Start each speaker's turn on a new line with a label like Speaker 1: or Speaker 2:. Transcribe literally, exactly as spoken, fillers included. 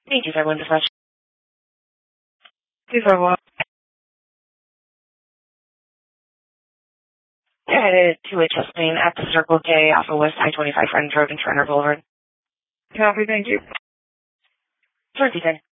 Speaker 1: Thank you, Edwin. Dispatch.
Speaker 2: two five one.
Speaker 1: Headed to a test lane at the Circle K off of West I twenty-five Friends Road and Turner Boulevard.
Speaker 2: Copy, thank you.
Speaker 1: twenty ten.